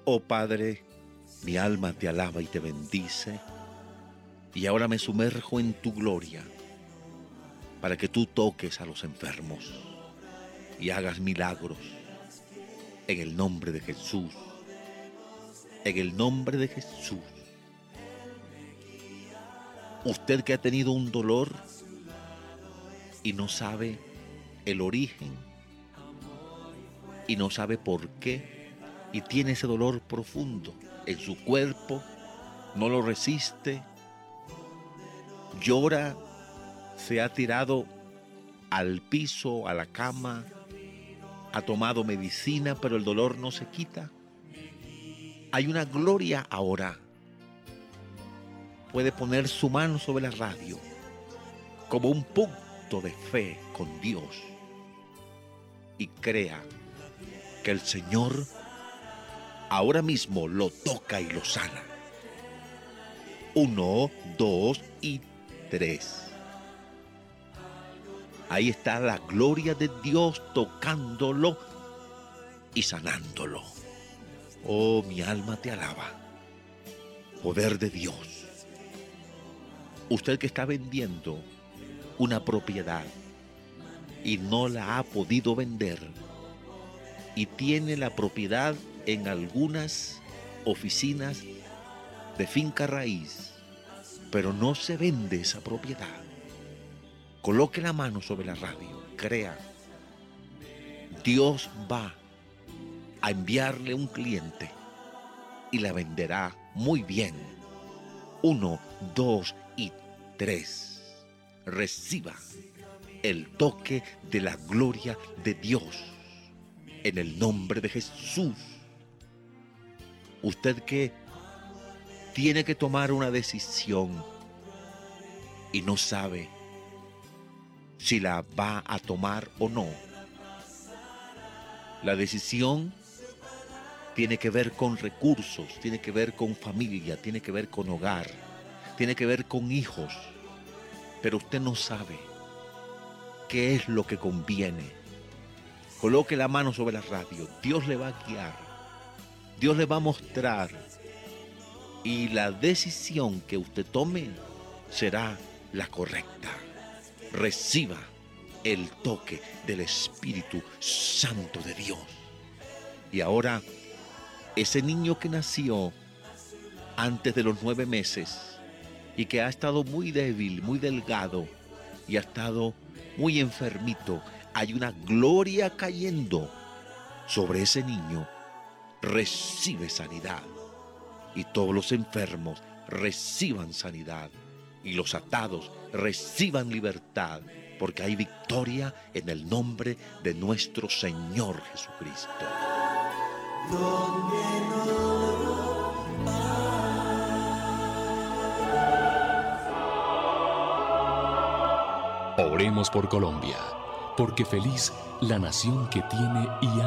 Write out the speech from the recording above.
Oh Padre, mi alma te alaba y te bendice, y ahora me sumerjo en tu gloria, para que tú toques a los enfermos y hagas milagros, en el nombre de Jesús, en el nombre de Jesús. Usted que ha tenido un dolor y no sabe el origen, y no sabe por qué, y tiene ese dolor profundo en su cuerpo, no lo resiste, llora, se ha tirado al piso, a la cama, ha tomado medicina, pero el dolor no se quita. Hay una gloria ahora. Puede poner su mano sobre la radio como un punto de fe con Dios y crea que el Señor ahora mismo lo toca y lo sana. 1, 2 y 3. Ahí está la gloria de Dios tocándolo y sanándolo. Oh, mi alma te alaba. Poder de Dios. Usted que está vendiendo una propiedad y no la ha podido vender y tiene la propiedad en algunas oficinas de finca raíz, pero no se vende esa propiedad, coloque la mano sobre la radio, crea, Dios va a enviarle un cliente y la venderá muy bien. 1, 2 y 3. Reciba el toque de la gloria de Dios en el nombre de Jesús. Usted que tiene que tomar una decisión y no sabe si la va a tomar o no. La decisión tiene que ver con recursos, tiene que ver con familia, tiene que ver con hogar, tiene que ver con hijos, pero usted no sabe qué es lo que conviene. Coloque la mano sobre la radio, Dios le va a guiar, Dios le va a mostrar, y la decisión que usted tome será la correcta. Reciba el toque del Espíritu Santo de Dios. Y ahora, ese niño que nació antes de los 9 meses y que ha estado muy débil, muy delgado y ha estado muy enfermito, hay una gloria cayendo sobre ese niño. Recibe sanidad. Y todos los enfermos reciban sanidad. Y los atados reciban libertad. Porque hay victoria en el nombre de nuestro Señor Jesucristo. Oremos por Colombia, porque feliz la nación que tiene y